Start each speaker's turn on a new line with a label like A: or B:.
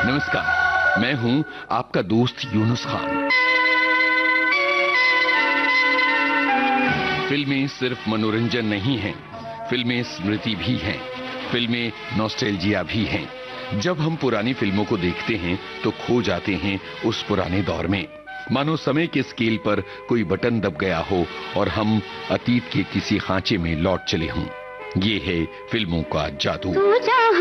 A: नमस्कार, मैं हूं आपका दोस्त यूनुस खान। फिल्में सिर्फ मनोरंजन नहीं हैं, फिल्में स्मृति भी हैं, फिल्में नॉस्टैल्जिया भी हैं। जब हम पुरानी फिल्मों को देखते हैं तो खो जाते हैं उस पुराने दौर में, मानो समय के स्केल पर कोई बटन दब गया हो और हम अतीत के किसी खांचे में लौट चले हों। ये है फिल्मों का जादू।